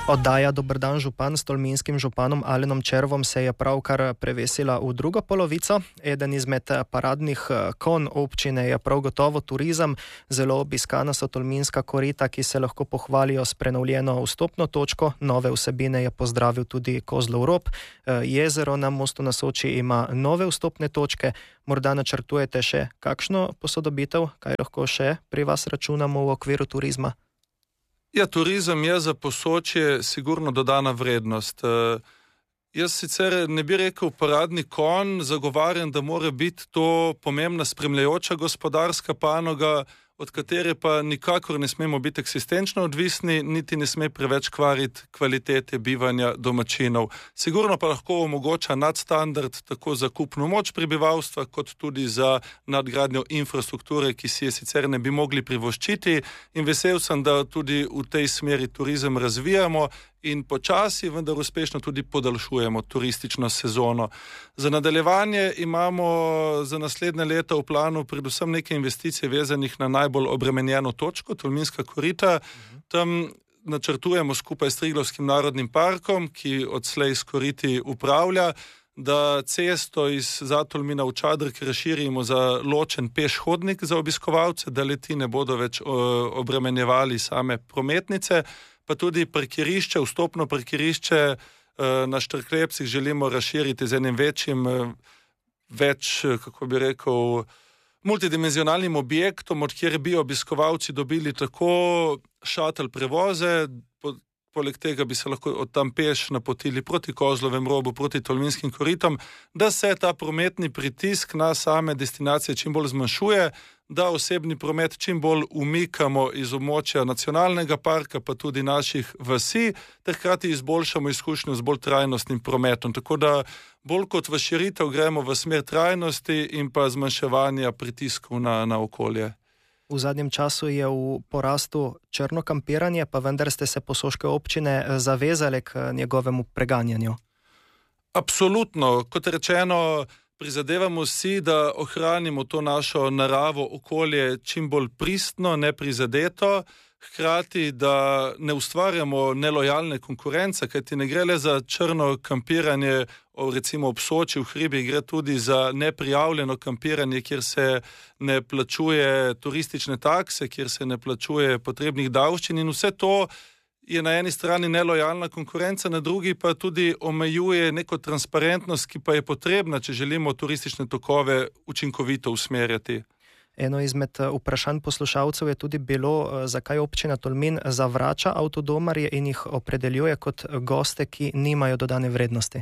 Oddaja Dober dan župan s tolminskim županom Alenom Červom se je pravkar prevesila v drugo polovico. Eden izmed paradnih konj občine je prav gotovo turizem. Zelo obiskana so tolminska korita, ki se lahko pohvalijo s prenovljeno vstopno točko. Nove vsebine je pozdravil tudi Kozlov rob. Jezero na Mostu na Soči ima nove vstopne točke. Morda načrtujete še kakšno posodobitev? Kaj lahko še pri vas računamo v okviru turizma? Ja, turizem je za Posočje sigurno dodana vrednost. Jaz sicer ne bi rekel paradni konj, zagovarjam, da mora biti to pomembna spremljajoča gospodarska panoga, od katere pa nikakor ne smemo biti eksistenčno odvisni, niti ne sme preveč kvariti kvalitete bivanja domačinov. Sigurno pa lahko omogoča nadstandard tako za kupno moč prebivalstva, kot tudi za nadgradnjo infrastrukture, ki si je sicer ne bi mogli privoščiti, in vesel sem, da tudi v tej smeri turizem razvijamo in počasi, vendar uspešno tudi podaljšujemo turistično sezono. Za nadaljevanje imamo za naslednje leto v planu predvsem neke investicije vezanih na najbolj obremenjeno točko, Tolminska korita. Tam načrtujemo skupaj s Triglavskim narodnim parkom, ki odslej s koriti upravlja, da cesto iz Zatolmina v Čadrk razširimo za ločen pešhodnik za obiskovalce, da leti ne bodo več obremenjevali same prometnice, pa tudi parkirišče, vstopno parkirišče na Štrklepsih želimo razširiti z enim multidimenzionalnim objektom, od kjer bi obiskovalci dobili tako šatel prevoze, poleg tega bi se lahko od tam peš napotili proti Kozlovem robu, proti Tolminskim koritom, da se ta prometni pritisk na same destinacije čim bolj zmanjšuje, da osebni promet čim bolj umikamo iz območja nacionalnega parka, pa tudi naših vasi, ter hkrati izboljšamo izkušnjo z bolj trajnostnim prometom. Tako da bolj kot v širitev gremo v smer trajnosti in pa zmanjševanja pritiskov na okolje. V zadnjem času je v porastu črno kampiranje, pa vendar ste se posoške občine zavezale k njegovemu preganjanju. Absolutno. Kot rečeno, prizadevamo si, da ohranimo to našo naravo, okolje čim bolj pristno, neprizadeto, hkrati, da ne ustvarjamo nelojalne konkurence, kajti ne gre le za črno kampiranje, recimo ob Soči v hribi, gre tudi za neprijavljeno kampiranje, kjer se ne plačuje turistične takse, kjer se ne plačuje potrebnih davščin, in vse to je na eni strani nelojalna konkurenca, na drugi pa tudi omejuje neko transparentnost, ki pa je potrebna, če želimo turistične tokove učinkovito usmerjati. Eno izmed vprašanj poslušalcev je tudi bilo, zakaj občina Tolmin zavrača avtodomarje in jih opredeljuje kot goste, ki nimajo dodane vrednosti.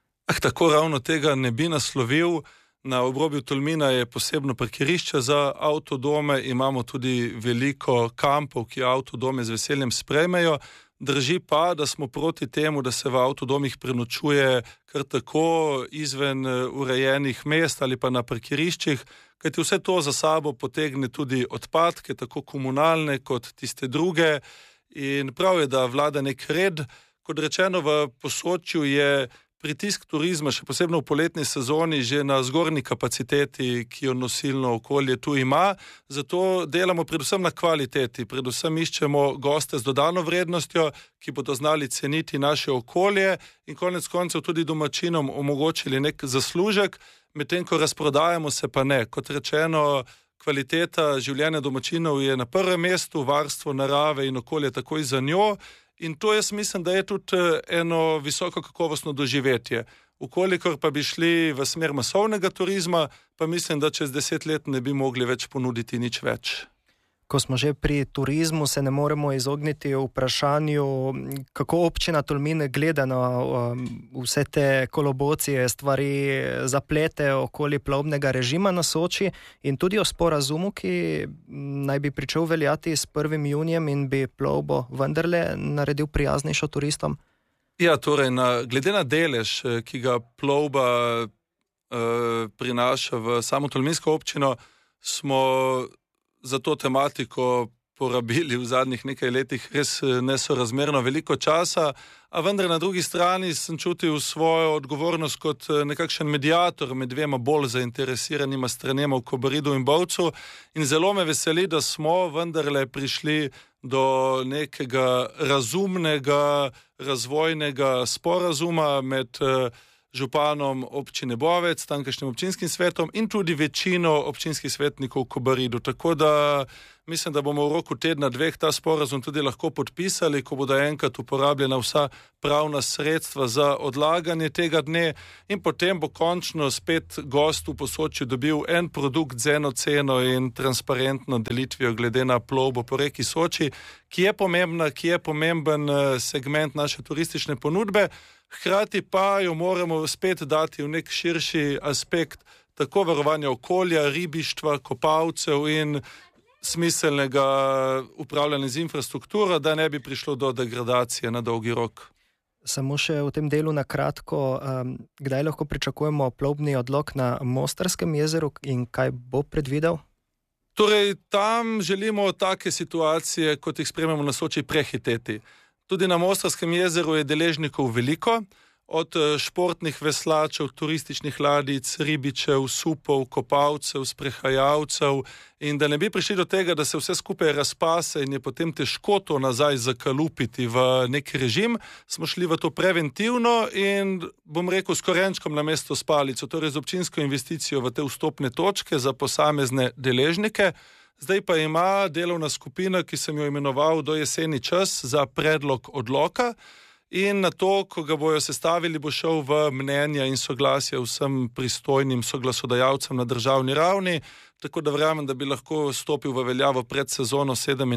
Tako ravno tega ne bi naslovil. Na obrobju Tolmina je posebno parkirišče za avtodome, imamo tudi veliko kampov, ki avtodome z veseljem sprejmejo. Drži pa, da smo proti temu, da se v avtodomih prenočuje kar tako izven urejenih mest ali pa na parkiriščih, kajti vse to za sabo potegne tudi odpadke, tako komunalne kot tiste druge, in prav je, da vlada nek red. Kot rečeno, v Posočju je pritisk turizma, še posebno v poletni sezoni, že na zgornji kapaciteti, ki jo nosilno okolje tu ima. Zato delamo predvsem na kvaliteti, predvsem iščemo goste z dodano vrednostjo, ki bodo znali ceniti naše okolje in konec koncev tudi domačinom omogočili nek zaslužek, medtem ko razprodajamo se pa ne. Kot rečeno, kvaliteta življenja domačinov je na prvem mestu, varstvo narave in okolje takoj za njo. In to jaz mislim, da je tudi eno visoko kakovostno doživetje. Ukolikor pa bi šli v smer masovnega turizma, pa mislim, da čez 10 let ne bi mogli več ponuditi nič več. Ko smo že pri turizmu, se ne moremo izogniti vprašanju, kako občina Tolmin gleda na vse te kolobocije, stvari, zaplete okoli plovbnega režima na Soči in tudi o sporazumu, ki naj bi pričel veljati s 1. junijem in bi plovbo vendarle naredil prijaznejšo turistom. Ja, torej, glede na delež, ki ga plovba prinaša v samo tolminsko občino, smo za to tematiko porabili v zadnjih nekaj letih res nesorazmerno veliko časa, a vendar na drugi strani sem čutil svojo odgovornost kot nekakšen mediator med dvema bolj zainteresiranima stranema v Kobaridu in Bovcu, in zelo me veseli, da smo vendarle prišli do nekega razumnega razvojnega sporazuma med županom občine Bovec, tamkajšnjim občinskim svetom in tudi večino občinskih svetnikov v Kobaridu. Tako da mislim, da bomo v roku tedna, dveh ta sporazum tudi lahko podpisali, ko bodo enkrat uporabljena vsa pravna sredstva za odlaganje tega dne in potem bo končno spet gost v Posočju dobil en produkt z eno ceno in transparentno delitvijo glede na plovbo po reki Soči, ki je pomembna, ki je pomemben segment naše turistične ponudbe. Hkrati pa jo moramo spet dati v nek širši aspekt tako varovanja okolja, ribištva, kopalcev in smiselnega upravljanja z infrastrukturo, da ne bi prišlo do degradacije na dolgi rok. Samo še v tem delu na kratko, kdaj lahko pričakujemo plovbni odlok na Mostarskem jezeru in kaj bo predvidel? Torej, tam želimo take situacije, kot jih spremljamo na Soči, prehiteti. Tudi na Mostarskem jezeru je deležnikov veliko, od športnih veslačev, turističnih ladic, ribičev, supov, kopalcev, sprehajalcev in da ne bi prišli do tega, da se vse skupaj razpase in je potem težko to nazaj zakalupiti v nek režim, smo šli v to preventivno in bom rekel s korenčkom na mesto s palico, torej z občinsko investicijo v te vstopne točke za posamezne deležnike. Zdaj pa ima delovna skupina, ki sem jo imenoval do jeseni čas za predlog odloka in na to, ko ga bojo sestavili, bo šel v mnenja in soglasje vsem pristojnim soglasodajalcem na državni ravni, tako da verjamem, da bi lahko stopil v veljavo pred sezono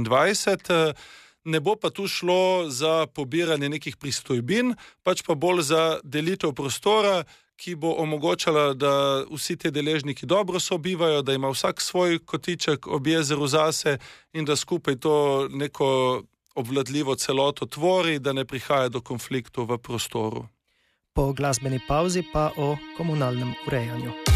27. Ne bo pa tu šlo za pobiranje nekih pristojbin, pač pa bolj za delitev prostora, ki bo omogočala, da vsi te deležniki dobro sobivajo, da ima vsak svoj kotiček ob jezeru zase in da skupaj to neko obvladljivo celoto tvori, da ne prihaja do konfliktov v prostoru. Po glasbeni pauzi pa o komunalnem urejanju.